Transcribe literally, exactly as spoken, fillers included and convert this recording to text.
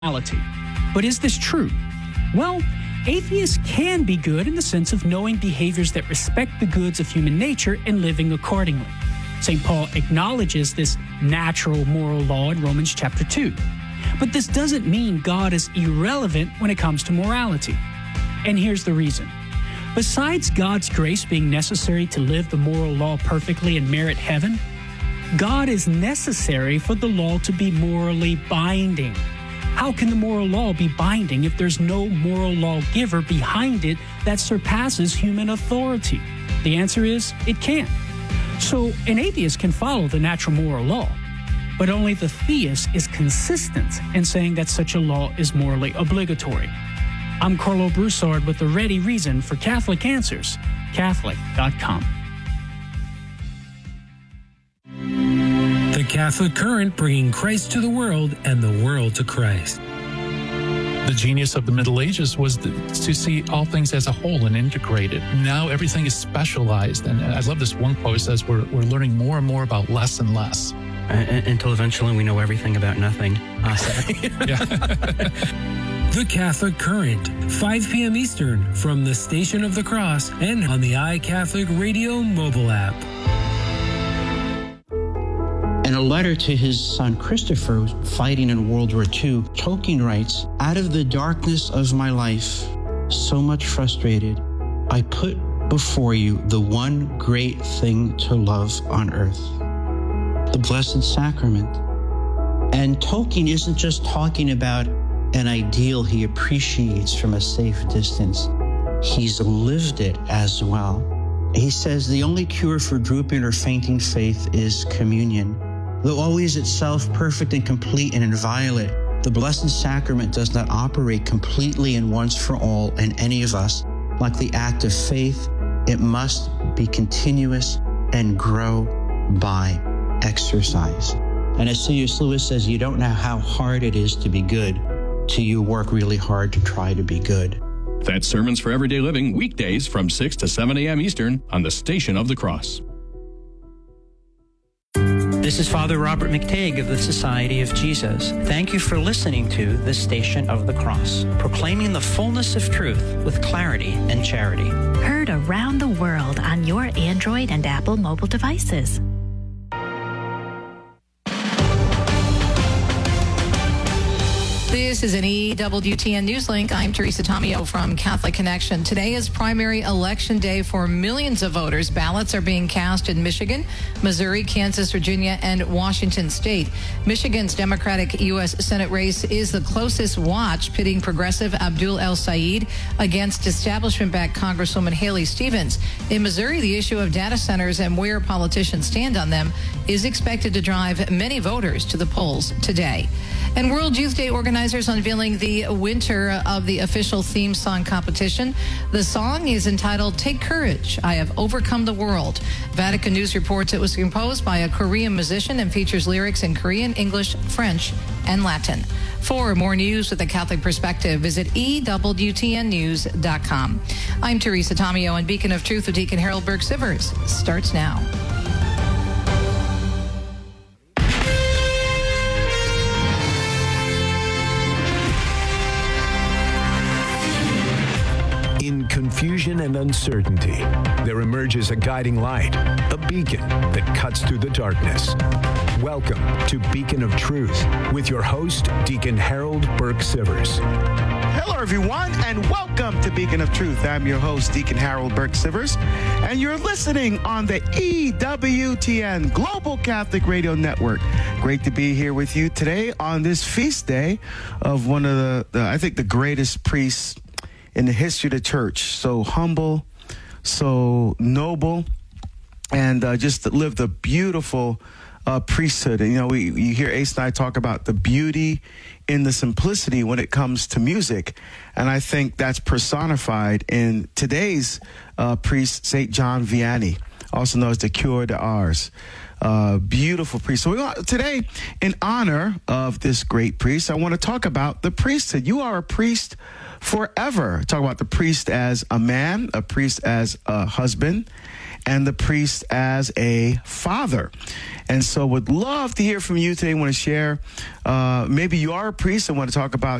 morality. But is this true? Well, atheists can be good in the sense of knowing behaviors that respect the goods of human nature and living accordingly. Saint Paul acknowledges this natural moral law in Romans chapter two. But this doesn't mean God is irrelevant when it comes to morality. And here's the reason. Besides God's grace being necessary to live the moral law perfectly and merit heaven, God is necessary for the law to be morally binding. How can the moral law be binding if there's no moral lawgiver behind it that surpasses human authority? The answer is, it can't. So an atheist can follow the natural moral law, but only the theist is consistent in saying that such a law is morally obligatory. I'm Carlo Broussard with the ready reason for Catholic Answers, Catholic dot com. The Catholic Current, bringing Christ to the world and the world to Christ. The genius of the Middle Ages was to see all things as a whole and integrated. Now everything is specialized, and I love this one quote that says we're, we're learning more and more about less and less. Uh, until eventually we know everything about nothing. Uh, The Catholic Current, five p.m. Eastern, from the Station of the Cross and on the iCatholic Radio mobile app. In a letter to his son Christopher, fighting in World War Two, Tolkien writes, "Out of the darkness of my life, so much frustrated, I put before you the one great thing to love on earth, the Blessed Sacrament." And Tolkien isn't just talking about an ideal he appreciates from a safe distance. He's lived it as well. He says the only cure for drooping or fainting faith is communion. Though always itself perfect and complete and inviolate, the Blessed Sacrament does not operate completely and once for all in any of us. Like the act of faith, it must be continuous and grow by exercise. And as C S Lewis says, you don't know how hard it is to be good till you work really hard to try to be good. That's Sermons for Everyday Living, weekdays from six to seven a.m. Eastern on the Station of the Cross. This is Father Robert McTague of the Society of Jesus. Thank you for listening to the Station of the Cross, proclaiming the fullness of truth with clarity and charity. Heard around the world on your Android and Apple mobile devices. This is an E W T N Newslink. I'm Teresa Tomeo from Catholic Connection. Today is primary election day for millions of voters. Ballots are being cast in Michigan, Missouri, Kansas, Virginia, and Washington State. Michigan's Democratic U S Senate race is the closest watch, pitting progressive Abdul El Sayed against establishment-backed Congresswoman Haley Stevens. In Missouri, the issue of data centers and where politicians stand on them is expected to drive many voters to the polls today. And World Youth Day organizers unveiling the winter of the official theme song competition. The song is entitled Take Courage, I Have Overcome the World. Vatican News reports it was composed by a Korean musician and features lyrics in Korean, English, French, and Latin. For more news with a Catholic perspective, visit E W T N news dot com. I'm Teresa Tomeo, and Beacon of Truth with Deacon Harold Burke-Sivers starts now. In confusion and uncertainty, there emerges a guiding light, a beacon that cuts through the darkness. Welcome to Beacon of Truth with your host, Deacon Harold Burke-Sivers. Hello, everyone, and welcome to Beacon of Truth. I'm your host, Deacon Harold Burke-Sivers, and you're listening on the E W T N Global Catholic Radio Network. Great to be here with you today on this feast day of one of the, the I think, the greatest priests in the history of the church. So humble, so noble, and uh, just lived a beautiful uh, priesthood. And, you know, we you hear Ace and I talk about the beauty in the simplicity when it comes to music. And I think that's personified in today's uh, priest, Saint John Vianney, also known as the Cure de Ars. uh, beautiful priest. So we want, today, in honor of this great priest, I want to talk about the priesthood. You are a priest forever. Talk about the priest as a man, a priest as a husband, and the priest as a father. And so would love to hear from you today. Want to share, uh, maybe you are a priest and want to talk about